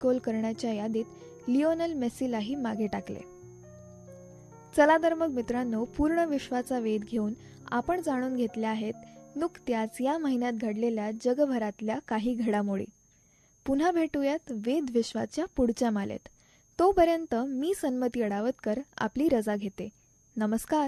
गोल करण्याच्या यादीत लिओनेल मेसीलाही मागे टाकले. चला तर मग मित्रांनो, पूर्ण विश्वाचा वेध घेऊन आपण जाणून घेतल्या आहेत नुकत्याच या महिन्यात घडलेल्या जगभरातल्या काही घडामोडी. पुन्हा भेटूयात वेध विश्वाच्या पुढच्या मालेत. तोपर्यंत मी सन्मती अडावतकर आपली रजा घेते. नमस्कार.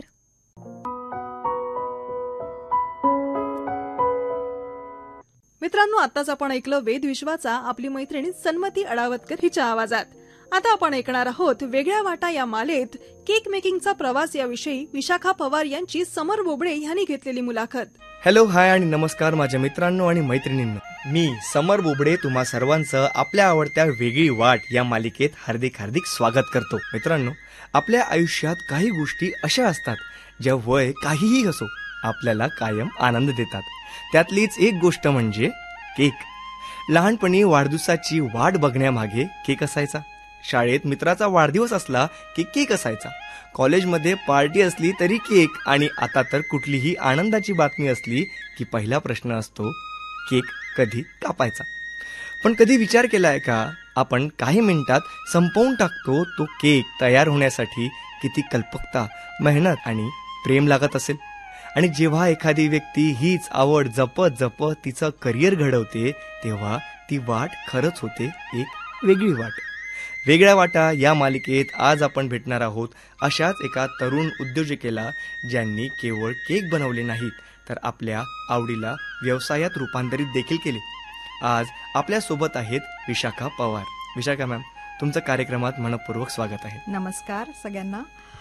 मित्रांनो, आताच आपण ऐकलं वेध विश्वाचा आपली मैत्रिणी सन्मती अडावतकर हिच्या आवाजात. आता आपण ऐकणार आहोत वेगळ्या वाटा या मालेत केक मेकिंगचा प्रवास याविषयी विशाखा पवार यांची समर बोबडे यांनी घेतलेली मुलाखत. हॅलो, हाय आणि नमस्कार माझ्या मित्रांनो आणि मैत्रिणींनो. मी समर बोबडे तुम्हा सर्वांचं आपल्या आवडत्या वेगळी वाट या मालिकेत हार्दिक हार्दिक स्वागत करतो. मित्रांनो, आपल्या आयुष्यात काही गोष्टी अशा असतात ज्या वय काहीही असो आपल्याला कायम आनंद देतात. त्यातलीच एक गोष्ट म्हणजे केक. लहानपणी वाढदिवसाची वाट बघण्यामागे केक असायचा. शाळेत मित्राचा वाढदिवस असला की केक असायचा. कॉलेजमध्ये पार्टी असली तरी केक. आणि आता तर कुठलीही आनंदाची बातमी असली की पहिला प्रश्न असतो, केक कधी कापायचा. पण कधी विचार केलाय का, आपण काही मिनिटात संपवून टाकतो तो केक तयार होण्यासाठी किती कल्पकता, मेहनत आणि प्रेम लागत असेल. आणि जेव्हा एखादी व्यक्ती हीच आवड जपत जपत तिचं करिअर घडवते तेव्हा ती वाट खरंच होते एक वेगळी वाट. वेगळ्या वाटा या मालिकेत आज आपण भेटणार आहोत अशाच एका तरुण उद्योजकेला ज्यांनी केवळ केक बनवले नाहीत तर आपल्या आवडीला व्यवसायात रूपांतरित देखील केले. आज आपल्यासोबत आहेत विशाखा पवार. विशाखा मॅम, तुमचं कार्यक्रमात मनपूर्वक स्वागत आहे. नमस्कार सगळ्यांना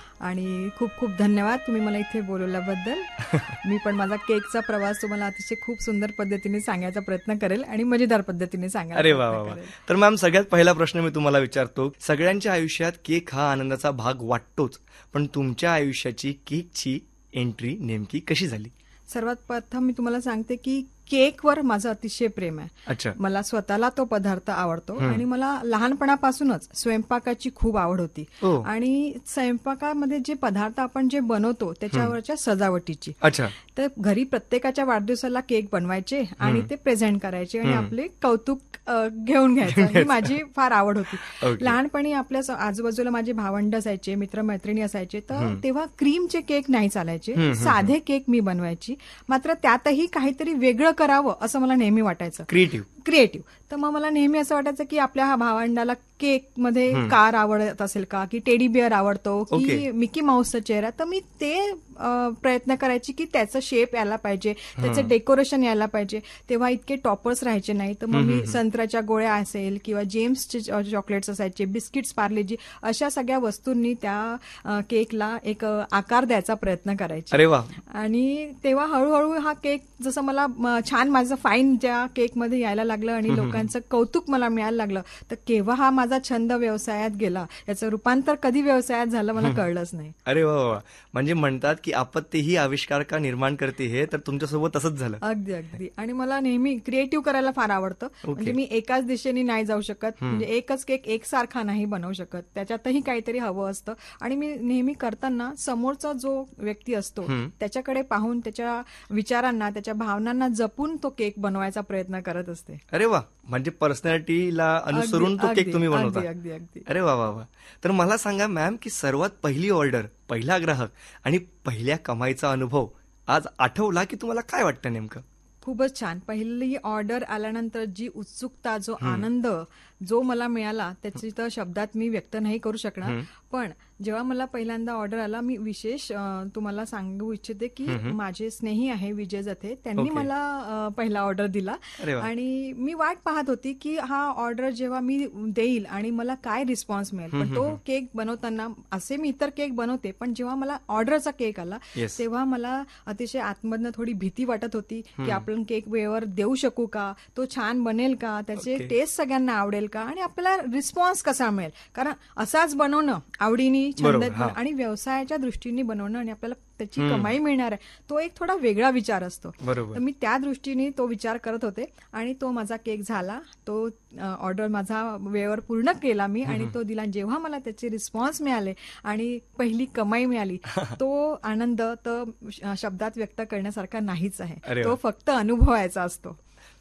आणि खूप खूप धन्यवाद तुम्ही मला इथे बोलवल्याबद्दल. मी पण माझा केकचा प्रवास तुम्हाला अतिशय खूप सुंदर पद्धतीने सांगायचा प्रयत्न करेल आणि मजेदार पद्धतीने सांगायचा. अरे वा वा. तर मॅम, सगळ्यात पहिला प्रश्न मी तुम्हाला विचारतो. सगळ्यांच्या आयुष्यात केक हा आनंदाचा भाग वाटतोच, पण तुमच्या आयुष्याची केकची एंट्री नेमकी कशी झाली? सर्वात प्रथम मी तुम्हाला सांगते की केकवर माझं अतिशय प्रेम आहे. अच्छा. मला स्वतःला तो पदार्थ आवडतो आणि मला लहानपणापासूनच स्वयंपाकाची खूप आवड होती. आणि स्वयंपाकामध्ये जे पदार्थ आपण जे बनवतो त्याच्यावरच्या सजावटीची. अच्छा. तर घरी प्रत्येकाच्या वाढदिवसाला केक बनवायचे आणि ते प्रेझेंट करायचे आणि आपले कौतुक घेऊन घ्यायचं ही माझी फार आवड होती. लहानपणी आपल्या आजूबाजूला माझे भावंड असायचे, मित्रमैत्रिणी असायचे, तर तेव्हा क्रीमचे केक नाही चालायचे, साधे केक मी बनवायची. मात्र त्यातही काहीतरी वेगळं करावं असं मला नेहमी वाटायचं. क्रिएटिव्ह. तर मग मला नेहमी असं वाटायचं की आपल्या हा भावंडाला केक मध्ये कार आवडत असेल का, की टेडी बिअर आवडतो की मिकी माऊसचा चेहरा. तर मी ते प्रयत्न करायची की त्याचं शेप यायला पाहिजे, त्याचं डेकोरेशन यायला पाहिजे. तेव्हा इतके टॉपर्स राहायचे नाही, तर मग मी संत्र्याच्या गोळ्या असेल किंवा जेम्सचे चॉकलेट्स असायचे, बिस्किट्स, पार्लेजी, अशा सगळ्या वस्तूंनी त्या केकला एक आकार द्यायचा प्रयत्न करायचे. अरे वा. आणि तेव्हा हळूहळू हा केक जसं मला छान माझं फाईन ज्या केकमध्ये यायला लागलं आणि लोकांचं कौतुक मला मिळायला लागलं, तर केव्हा हा माझा छंद व्यवसायात गेला, याचं रूपांतर कधी व्यवसायात झालं मला कळलंच नाही. अरे वा. म्हणजे म्हणतात की आपत्ती ही आविष्कार का निर्माण करते, हे तर तुमच्यासोबत तसंच झालं. अगदी अगदी. आणि मला नेहमी क्रिएटिव्ह करायला फार आवडतं. म्हणजे मी एकाच दिशेने नाही जाऊ शकत, म्हणजे एकच केक एकसारखा नाही बनवू शकत, त्याच्यातही काहीतरी हवं असतं. आणि मी नेहमी करताना समोरचा जो व्यक्ती असतो त्याच्याकडे पाहून, त्याच्या विचारांना, त्याच्या भावनांना जपून तो केक बनवायचा प्रयत्न करत असते. अरे वा. म्हणजे पर्सनॅलिटीला अनुसरून तो केक तुम्ही बनवता. अगदी अगदी. अरे वा वा वा. तर मला सांगा मॅम की सर्वात पहिली ऑर्डर, पहिला ग्राहक आणि पहिल्या कमाईचा अनुभव आज आठवला की तुम्हाला काय वाटतं नेमकं? खूपच छान. पहिली ऑर्डर आल्यानंतर जी उत्सुकता, जो आनंद जो मला मिळाला त्याची तर शब्दात मी व्यक्त नाही करू शकणार. पण जेव्हा मला पहिल्यांदा ऑर्डर आला, मी विशेष तुम्हाला सांगू इच्छिते की माझे स्नेही आहे विजय जथे, त्यांनी मला पहिला ऑर्डर दिला. आणि मी वाट पाहत होती की हा ऑर्डर जेव्हा मी देईल आणि मला काय रिस्पॉन्स मिळेल. पण तो केक बनवताना, असे मी इतर केक बनवते, पण जेव्हा मला ऑर्डरचा केक आला तेव्हा मला अतिशय आतमधनं थोडी भीती वाटत होती की आपण केक वेळेवर देऊ शकू का, तो छान बनेल का, त्याचे टेस्ट सगळ्यांना आवडेल का आणि आपल्याला रिस्पॉन्स कसा मिळेल. कारण असाच बनवणं आवडीने, छंद आणि व्यवसायाच्या दृष्टीने बनवणं आणि आपल्याला त्याची कमाई मिळणार आहे, तो एक थोडा वेगळा विचार असतो. तर मी त्या दृष्टीने तो विचार करत होते आणि तो माझा केक झाला. तो ऑर्डर माझा वेळेवर पूर्ण केला मी आणि तो दिला. जेव्हा मला त्याचे रिस्पॉन्स मिळाले आणि पहिली कमाई मिळाली, तो आनंद तर शब्दात व्यक्त करण्यासारखा नाहीच आहे, तो फक्त अनुभवायचा असतो.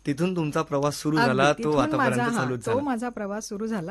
तिथून तुमचा प्रवास सुरू अगदी. झाला तो तिथून आतापर्यंत माझा चालूच तो झाला. माझा प्रवास सुरू झाला